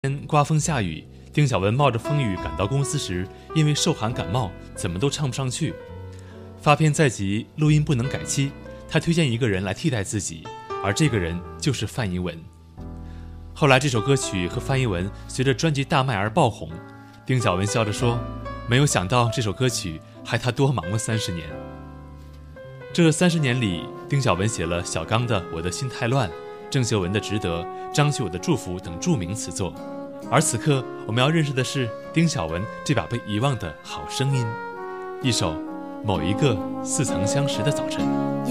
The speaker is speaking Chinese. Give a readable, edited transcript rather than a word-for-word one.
天刮风下雨，丁小文冒着风雨赶到公司时，因为受寒感冒，怎么都唱不上去。发片在即，录音不能改期，他推荐一个人来替代自己，而这个人就是范逸文。后来这首歌曲和范逸文随着专辑大卖而爆红，丁小文笑着说：“没有想到这首歌曲害他多忙了30年。”这30年里，丁小文写了小刚的《我的心太乱》，郑秀文的《值得》，张学友的《祝福》等著名词作。而此刻我们要认识的是丁小文这把被遗忘的好声音，一首《某一个似曾相识的早晨》。